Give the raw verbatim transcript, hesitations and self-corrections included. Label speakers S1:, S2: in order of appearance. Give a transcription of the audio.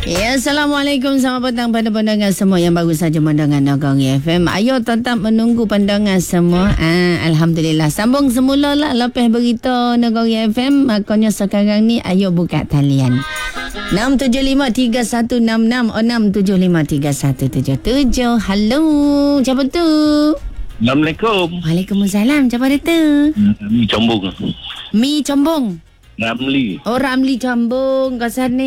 S1: Ya, Assalamualaikum. Selamat petang pada pandangan semua yang baru saja mendengar Nagari F M. Ayo tetap menunggu pandangan semua. Ah, Alhamdulillah. Sambung semula lah lepas berita Nagari F M. Makanya sekarang ni ayo buka talian. enam tujuh lima tiga satu enam enam oh, enam tujuh lima tiga satu tujuh tujuh. Halo. Siapa tu?
S2: Assalamualaikum.
S1: Waalaikumsalam. Siapa dia tu?
S2: Mi Combong.
S1: Mi Combong.
S2: Ramli.
S1: Oh, Ramli Combong. Kat sana.